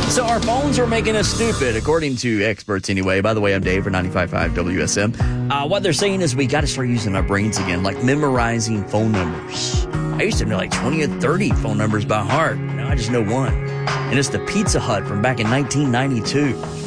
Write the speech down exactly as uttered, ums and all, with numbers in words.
So our phones are making us stupid, according to experts anyway. By the way, I'm Dave for ninety-five point five W S M. Uh, what they're saying is we got to start using our brains again, like memorizing phone numbers. I used to know like twenty or thirty phone numbers by heart. Now I just know one. And it's the Pizza Hut from back in nineteen ninety-two.